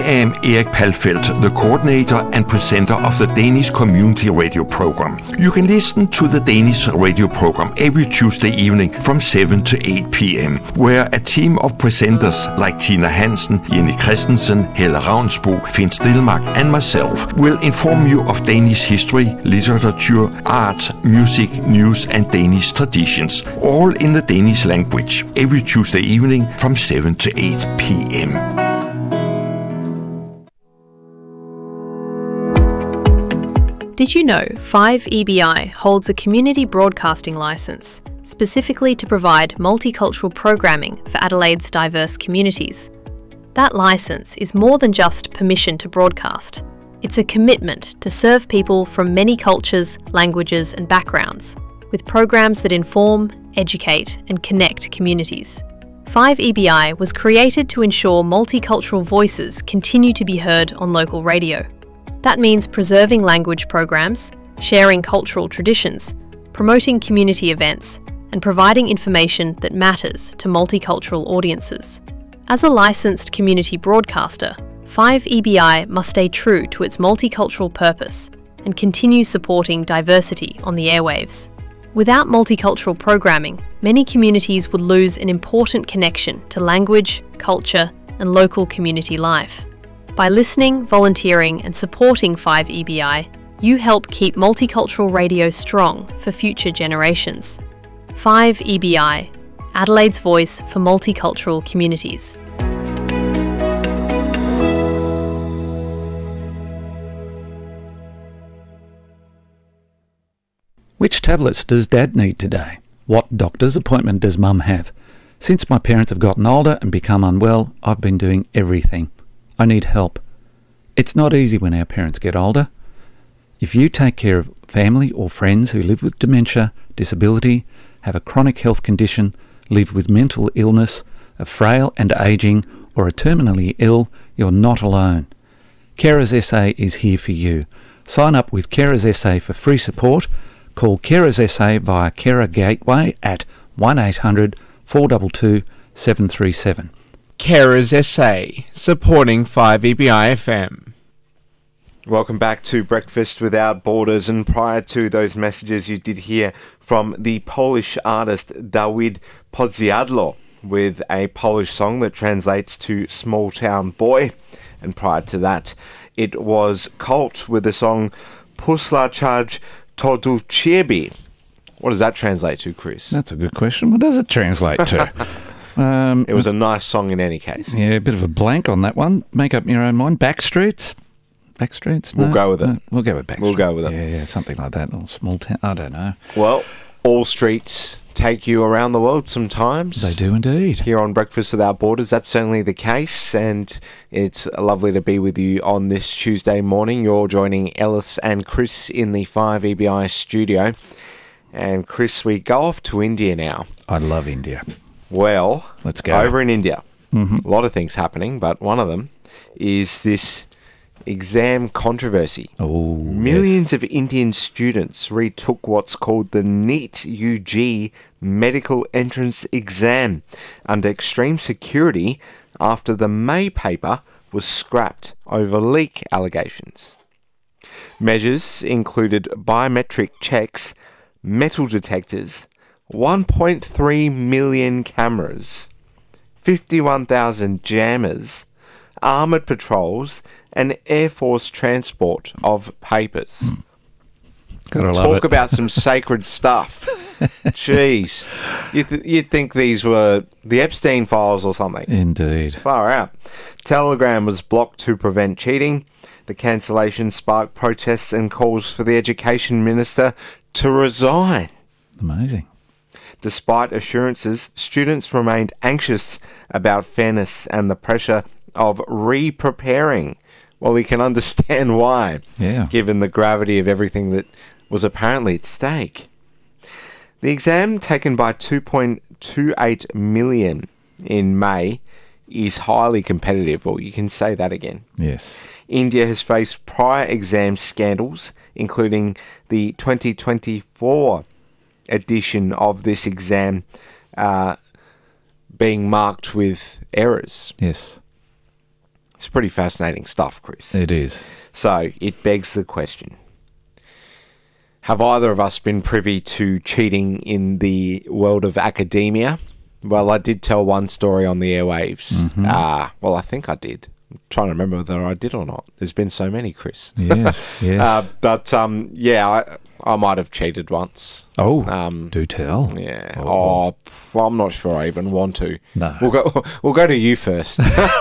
am Erik Palfeldt, the coordinator and presenter of the Danish Community Radio Program. You can listen to the Danish radio program every Tuesday evening from 7 to 8 p.m., where a team of presenters like Tina Hansen, Jenny Christensen, Helle Ravnsbo, Finn Stilmark and myself will inform you of Danish history, literature, art, music, news and Danish traditions, all in the Danish language, every Tuesday evening from 7 to 8 p.m. Did you know 5EBI holds a community broadcasting licence specifically to provide multicultural programming for Adelaide's diverse communities? That licence is more than just permission to broadcast. It's a commitment to serve people from many cultures, languages and backgrounds, with programs that inform, educate and connect communities. 5EBI was created to ensure multicultural voices continue to be heard on local radio. That means preserving language programs, sharing cultural traditions, promoting community events, and providing information that matters to multicultural audiences. As a licensed community broadcaster, 5EBI must stay true to its multicultural purpose and continue supporting diversity on the airwaves. Without multicultural programming, many communities would lose an important connection to language, culture, and local community life. By listening, volunteering and supporting 5EBI, you help keep multicultural radio strong for future generations. 5EBI, Adelaide's voice for multicultural communities. Which tablets does Dad need today? What doctor's appointment does Mum have? Since my parents have gotten older and become unwell, I've been doing everything. I need help. It's not easy when our parents get older. If you take care of family or friends who live with dementia, disability, have a chronic health condition, live with mental illness, are frail and ageing, or are terminally ill, you're not alone. Carers SA is here for you. Sign up with Carers SA for free support. Call Carers SA via Carer Gateway at 1800 422 737. Carers SA, supporting 5EBI FM. Welcome back to Breakfast Without Borders, and prior to those messages you did hear from the Polish artist Dawid Podsiadlo with a Polish song that translates to Small Town Boy, and prior to that it was Colt with the song Puslachaj to do Ciebie. What does that translate to, Chris? That's a good question. What does it translate to? It was a nice song in any case. Yeah, a bit of a blank on that one. Make up your own mind. Backstreets? Backstreets? No, we'll go with it. No, we'll go with Backstreets. We'll go with it. Yeah, something like that. Or Small Town. I don't know. Well, all streets take you around the world sometimes. They do indeed. Here on Breakfast Without Borders, that's certainly the case, and it's lovely to be with you on this Tuesday morning. You're joining Ellis and Chris in the 5EBI studio. And Chris, we go off to India now. I love India. Well, let's go. Over in India, a lot of things happening, but one of them is this exam controversy. Oh, Millions of Indian students retook what's called the NEET UG medical entrance exam under extreme security after the May paper was scrapped over leak allegations. Measures included biometric checks, metal detectors, 1.3 million cameras, 51,000 jammers, armoured patrols and Air Force transport of papers. Talk about some sacred stuff. Jeez. You'd think these were the Epstein files or something. Indeed. Far out. Telegram was blocked to prevent cheating. The cancellation sparked protests and calls for the Education Minister to resign. Amazing. Despite assurances, students remained anxious about fairness and the pressure of re-preparing. Well, you can understand why, given the gravity of everything that was apparently at stake. The exam, taken by 2.28 million in May, is highly competitive. Well, you can say that again. Yes. India has faced prior exam scandals, including the 2024 edition of this exam being marked with errors. Yes. It's pretty fascinating stuff, Chris. It is. So it begs the question. Have either of us been privy to cheating in the world of academia? Well, I did tell one story on the airwaves. Well, I think I did. I'm trying to remember whether I did or not. There's been so many, Chris. Yes, yes. I might have cheated once. Do tell. Yeah. Well, I'm not sure I even want to. No. We'll go to you first.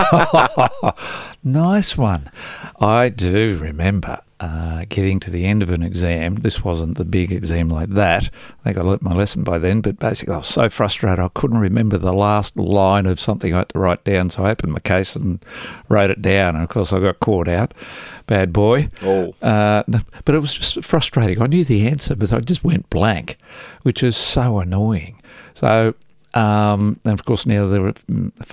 Nice one. I do remember getting to the end of an exam. This wasn't the big exam like that. I think I learnt my lesson by then, but basically I was so frustrated I couldn't remember the last line of something I had to write down, so I opened my case and wrote it down, and of course I got caught out. Bad boy. But it was just frustrating. I knew the answer, but I just went blank, which is so annoying. So... and of course now there are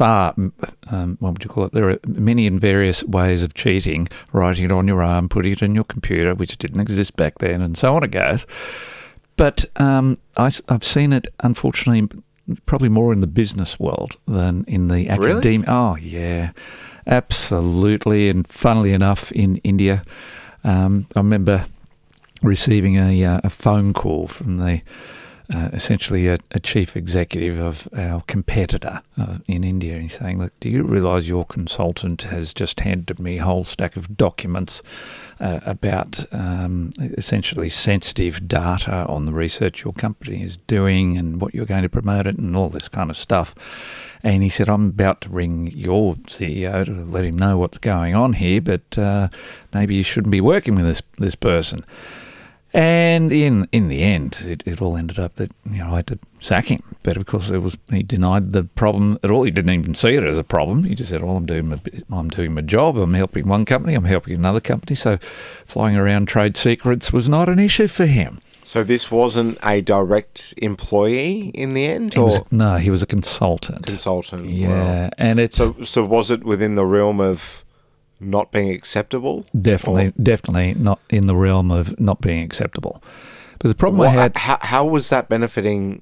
there are many and various ways of cheating, writing it on your arm, putting it in your computer, which didn't exist back then, and so on it goes. But I've seen it, unfortunately, probably more in the business world than in the academia. Really? Oh, yeah, absolutely. And funnily enough, in India, I remember receiving a phone call from the essentially a chief executive of our competitor in India. And he's saying, look, do you realise your consultant has just handed me a whole stack of documents about essentially sensitive data on the research your company is doing and what you're going to promote it and all this kind of stuff. And he said, I'm about to ring your CEO to let him know what's going on here, but maybe you shouldn't be working with this person. And in the end, it all ended up that I had to sack him. But of course, he denied the problem at all. He didn't even see it as a problem. He just said, "Oh, I'm doing my job. I'm helping one company. I'm helping another company." So, flying around trade secrets was not an issue for him. So this wasn't a direct employee in the end, He was a consultant. Consultant. Yeah, wow. and it's so was it within the realm of not being acceptable? Definitely not in the realm of not being acceptable. But the problem I had... How was that benefiting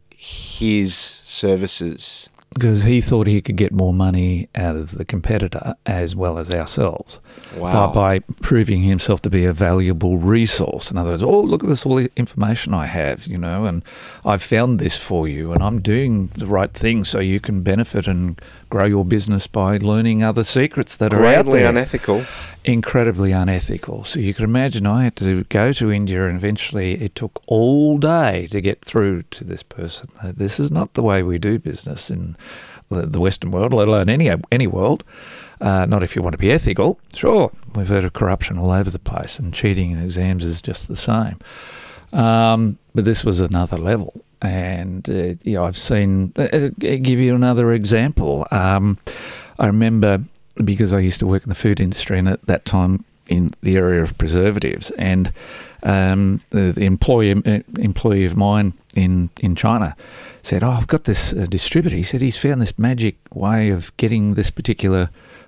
his services? Because he thought he could get more money out of the competitor as well as ourselves. Wow. By proving himself to be a valuable resource. In other words, look at this, all the information I have, and I've found this for you, and I'm doing the right thing so you can benefit and grow your business by learning other secrets that are out there. Greatly unethical. Incredibly unethical. So you can imagine I had to go to India, and eventually it took all day to get through to this person. This is not the way we do business in the Western world, let alone any world. Not if you want to be ethical. Sure, we've heard of corruption all over the place, and cheating in exams is just the same. But this was another level. And, I've seen... give you another example. I remember... because I used to work in the food industry, and at that time in the area of preservatives, and the employee of mine in China said, I've got this distributor. He said he's found this magic way of getting this particular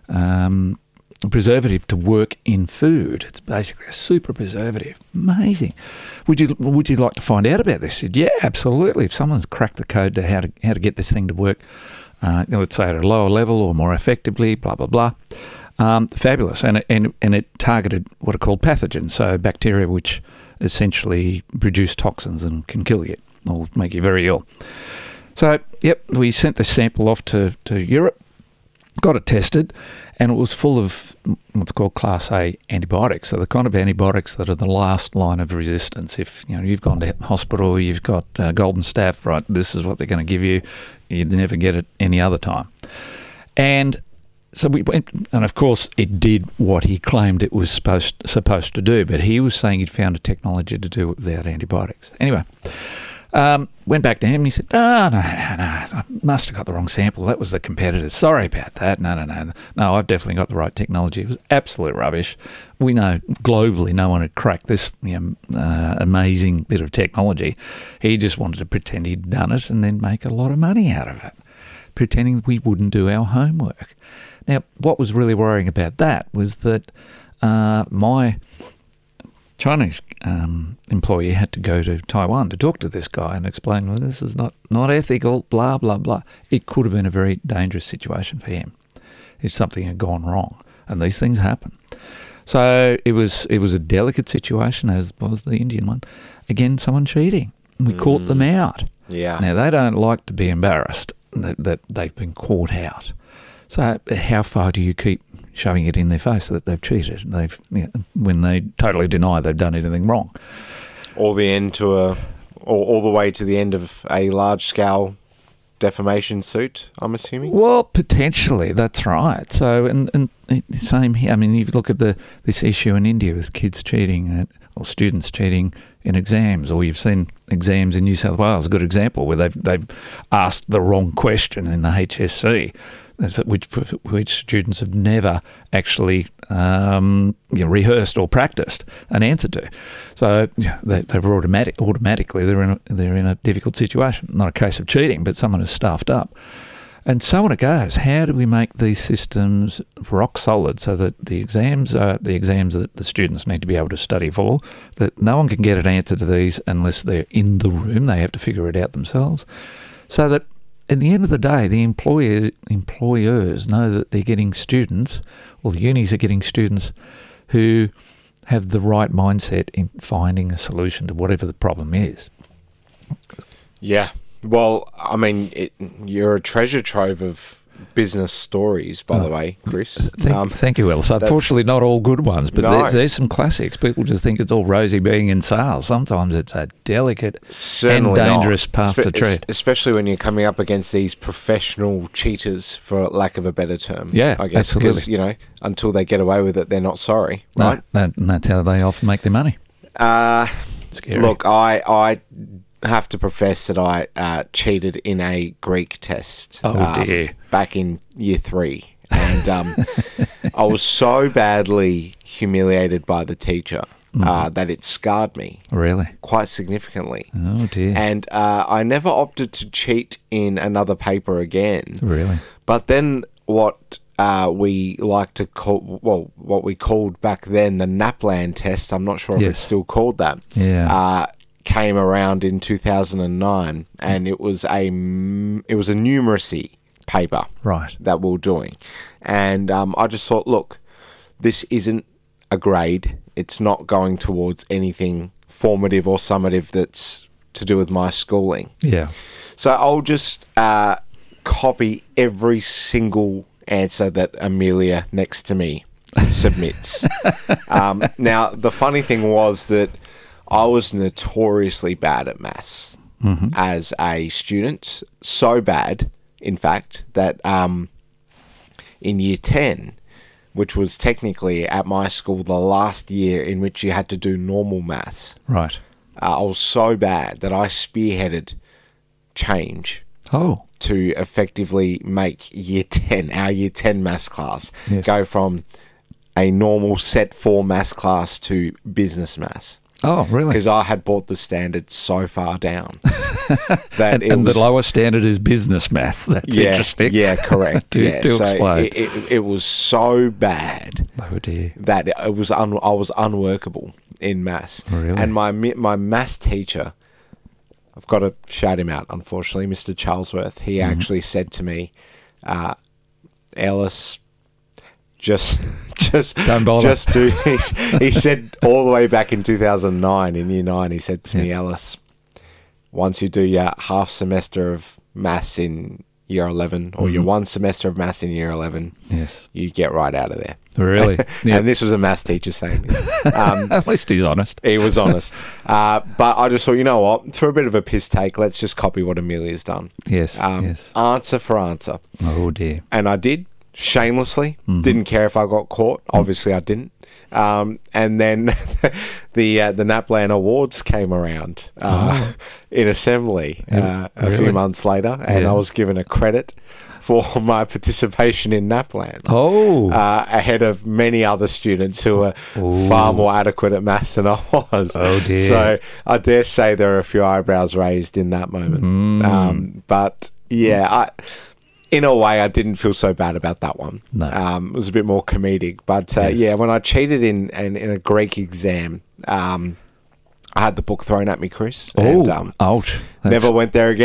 preservative to work in food. It's basically a super preservative. Amazing. Would you like to find out about this? I said, yeah, absolutely. If someone's cracked the code to how to get this thing to work, let's say at a lower level or more effectively, blah, blah, blah. Fabulous. And it targeted what are called pathogens, so bacteria which essentially produce toxins and can kill you or make you very ill. So, we sent the sample off to Europe, got it tested, and it was full of what's called Class A antibiotics. So the kind of antibiotics that are the last line of resistance. If you've gone to hospital, you've got golden staph, right? This is what they're going to give you. You'd never get it any other time. And so we went, and of course it did what he claimed it was supposed to do, but he was saying he'd found a technology to do it without antibiotics. Anyway, went back to him and he said, no, I must have got the wrong sample. That was the competitor. Sorry about that. No, I've definitely got the right technology. It was absolute rubbish. We know globally no one had cracked this amazing bit of technology. He just wanted to pretend he'd done it and then make a lot of money out of it, pretending we wouldn't do our homework. Now, what was really worrying about that was that my Chinese employee had to go to Taiwan to talk to this guy and explain, well, this is not ethical, blah, blah, blah. It could have been a very dangerous situation for him if something had gone wrong. and these things happen. So it was a delicate situation, as was the Indian one. Again, someone cheating. We caught them out. Yeah. Now, they don't like to be embarrassed that they've been caught out. So how far do you keep shoving it in their face that they've cheated? When they totally deny they've done anything wrong. All the way to the end of a large-scale defamation suit, I'm assuming? Well, potentially, that's right. So, and same here. I mean, you look at this issue in India with kids cheating or students cheating in exams, or you've seen exams in New South Wales, a good example, where they've asked the wrong question in the HSC, which students have never actually rehearsed or practiced an answer to. So they're automatically they're in a difficult situation. Not a case of cheating, but someone has stuffed up. And so on it goes. How do we make these systems rock solid so that the exams are the exams that the students need to be able to study for, that no one can get an answer to these unless they're in the room, they have to figure it out themselves, so that at the end of the day, the employers know that they're getting students, or the unis are getting students who have the right mindset in finding a solution to whatever the problem is. Yeah. Well, I mean, you're a treasure trove of business stories, by the way, Chris. Thank you, Ellis. Unfortunately, not all good ones, but No. there's some classics. People just think it's all rosy being in sales. Sometimes it's a delicate Certainly and dangerous not. path to tread. Especially when you're coming up against these professional cheaters, for lack of a better term. Yeah, I guess, absolutely. because, until they get away with it, they're not sorry, right? No, and that's how they often make their money. Scary. Look, I have to profess that I cheated in a Greek test. Oh, dear. Back in year 3. And I was so badly humiliated by the teacher that it scarred me Really? quite significantly. Oh, dear. And I never opted to cheat in another paper again. Really? But then what we like to call, well, what we called back then the NAPLAN test, I'm not sure if Yes. it's still called that, Yeah. came around in 2009, and it was a numeracy paper Right. that we were doing. And I just thought, look, this isn't a grade. It's not going towards anything formative or summative that's to do with my schooling. Yeah. So I'll just copy every single answer that Amelia next to me submits. Now, the funny thing was that I was notoriously bad at maths as a student. So bad, in fact, that in year 10, which was technically at my school the last year in which you had to do normal maths, Right. I was so bad that I spearheaded change Oh. to effectively make our year 10 maths class Yes. go from a normal set 4 maths class to business maths. Oh, really? Because I had brought the standard so far down that And the lower standard is business maths. That's interesting. Yeah, correct. Do So explain. it was so bad Oh, dear. that I was unworkable in maths. Really? And my maths teacher, I've got to shout him out, unfortunately, Mr. Charlesworth. He actually said to me, Ellis, just Don't bother. just do. He said all the way back in 2009, in year 9, he said to me, Ellis, once you do your half semester of maths in year 11, or your one semester of maths in year 11, Yes. you get right out of there. Really? Yeah. And this was a maths teacher saying this. At least he's honest. He was honest. But I just thought, you know what? For a bit of a piss take, let's just copy what Amelia's done. Yes. Yes. Answer for answer. Oh, dear. And I did, shamelessly. Didn't care if I got caught. Obviously, I didn't. And then the NAPLAN Awards came around in assembly a Really? few months later, and Yeah. I was given a credit for my participation in NAPLAN. Oh. Ahead of many other students who were far more adequate at maths than I was. Oh, dear. So I dare say there are a few eyebrows raised in that moment. But yeah, in a way, I didn't feel so bad about that one. No. It was a bit more comedic. But Yes. yeah, when I cheated in a Greek exam, I had the book thrown at me, Chris. Oh, And ouch. never went there again.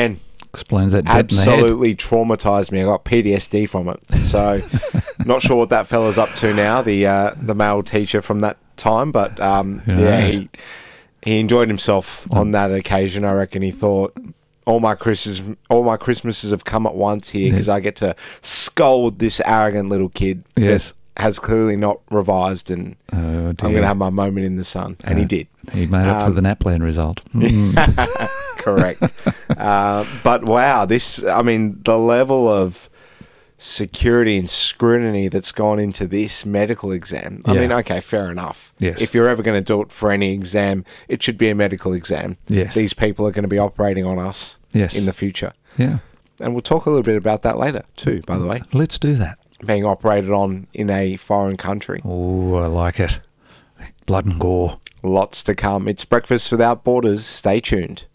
Explains that dent in the head. absolutely traumatized me. I got PTSD from it. So, not sure what that fella's up to now, the male teacher from that time, but he enjoyed himself on that occasion. I reckon he thought, all my Christmases have come at once here because I get to scold this arrogant little kid that has clearly not revised, and I'm going to have my moment in the sun. And he did. He made up for the NAPLAN result. Correct. But wow, the level of security and scrutiny that's gone into this medical exam. I mean, okay, fair enough. Yes. If you're ever going to do it for any exam, it should be a medical exam. Yes. These people are going to be operating on us in the future. Yeah. And we'll talk a little bit about that later too, by the way. Let's do that. Being operated on in a foreign country. Oh, I like it. Blood and gore. Lots to come. It's Breakfast Without Borders. Stay tuned.